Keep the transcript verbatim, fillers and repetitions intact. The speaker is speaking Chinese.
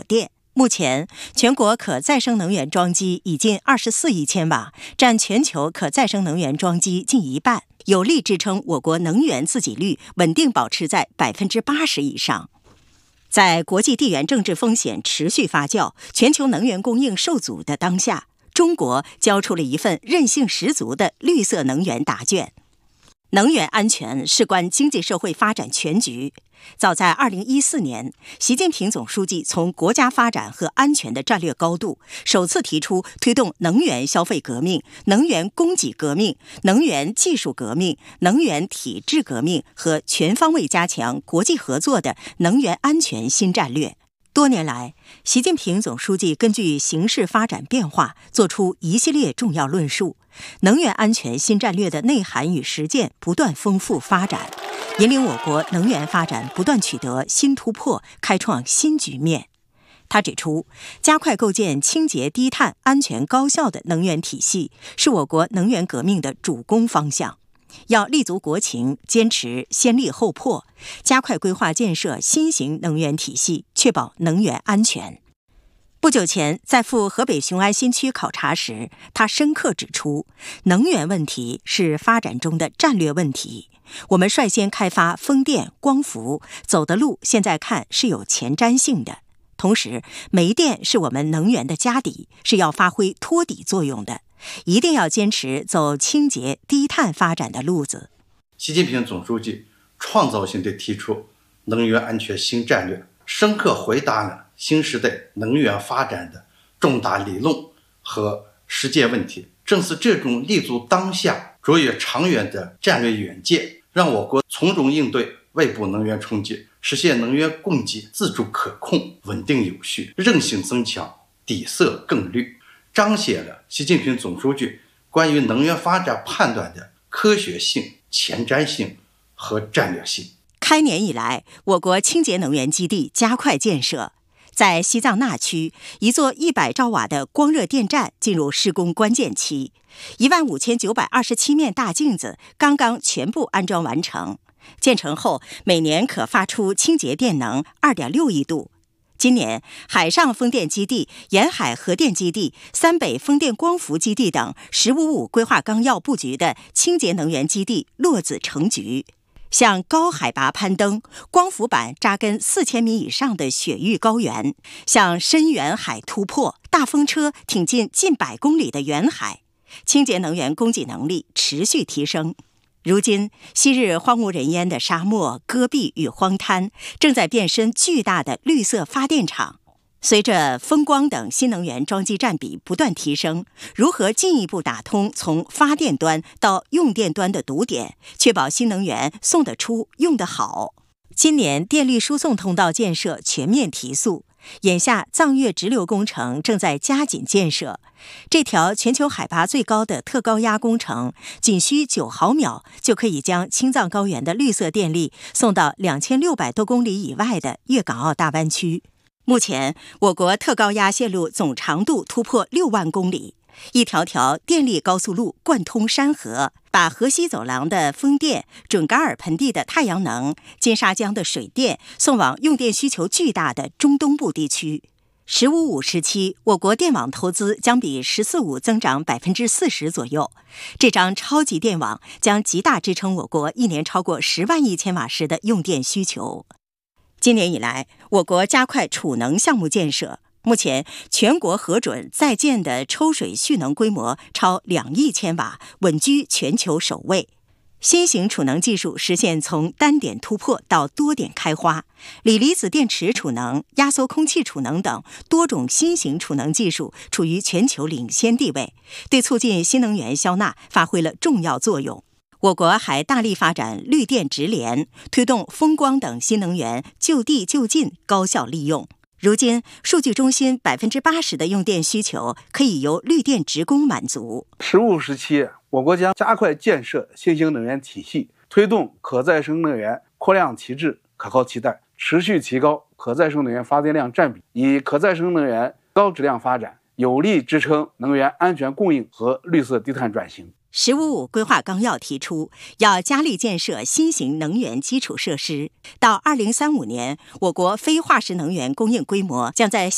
电。目前，全国可再生能源装机已近二十四亿千瓦，占全球可再生能源装机近一半，有力支撑我国能源自给率稳定保持在百分之八十以上。在国际地缘政治风险持续发酵、全球能源供应受阻的当下，中国交出了一份韧性十足的绿色能源答卷。能源安全事关经济社会发展全局。早在二零一四年，习近平总书记从国家发展和安全的战略高度，首次提出推动能源消费革命、能源供给革命、能源技术革命、能源体制革命和全方位加强国际合作的能源安全新战略。多年来，习近平总书记根据形势发展变化，作出一系列重要论述，能源安全新战略的内涵与实践不断丰富发展，引领我国能源发展不断取得新突破，开创新局面。他指出，加快构建清洁低碳、安全高效的能源体系，是我国能源革命的主攻方向。要立足国情，坚持先立后破，加快规划建设新型能源体系，确保能源安全。不久前，在赴河北雄安新区考察时，他深刻指出，能源问题是发展中的战略问题。我们率先开发风电、光伏，走的路现在看是有前瞻性的。同时，煤电是我们能源的家底，是要发挥托底作用的。一定要坚持走清洁低碳发展的路子。 习近平总书记创造性地提出能源安全新战略，深刻回答了新时代能源发展的重大理论和实践问题。正是这种立足当下、卓越长远的战略远见，让我国从容应对外部能源冲击，实现能源供给自主可控、稳定有序，韧性增强，底色更绿，彰显了习近平总书记关于能源发展判断的科学性、前瞻性和战略性。 开年以来，我国清洁能源基地加快建设。在西藏那区，一座一百兆瓦的光热电站进入施工关键期，一万五千九百二十七面大镜子刚刚全部安装完成。建成后，每年可发出清洁电能二点六亿度。今年，海上风电基地、沿海核电基地、三北风电光伏基地等“十五五”规划纲要布局的清洁能源基地落子成局。向高海拔攀登、光伏板扎根四千米以上的雪域高原，向深远海突破、大风车挺进近百公里的远海，清洁能源供给能力持续提升。如今，昔日荒无人烟的沙漠、戈壁与荒滩，正在变身巨大的绿色发电厂。随着风光等新能源装机占比不断提升，如何进一步打通从发电端到用电端的堵点，确保新能源送得出、用得好？今年电力输送通道建设全面提速，眼下藏越直流工程正在加紧建设。这条全球海拔最高的特高压工程，仅需九毫秒就可以将青藏高原的绿色电力送到两千六百多公里以外的粤港澳大湾区。目前，我国特高压线路总长度突破六万公里，一条条电力高速路贯通山河，把河西走廊的风电、准噶尔盆地的太阳能、金沙江的水电送往用电需求巨大的中东部地区。十五五时期，我国电网投资将比十四五增长百分之四十左右。这张超级电网将极大支撑我国一年超过十万亿千瓦时的用电需求。今年以来，我国加快储能项目建设，目前全国核准在建的抽水蓄能规模超两亿千瓦，稳居全球首位。新型储能技术实现从单点突破到多点开花，锂离子电池储能、压缩空气储能等多种新型储能技术处于全球领先地位，对促进新能源消纳发挥了重要作用。我国还大力发展绿电直联，推动风光等新能源就地就近高效利用。如今，数据中心百分之八十的用电需求可以由绿电职工满足。 十五时期，我国将加快建设新型能源体系，推动可再生能源扩量提质、可靠替代，持续提高可再生能源发电量占比，以可再生能源高质量发展，有力支撑能源安全供应和绿色低碳转型。 十五五规划纲要提出，要加力建设新型能源基础设施。到二零三五年，我国非化石能源供应规模将在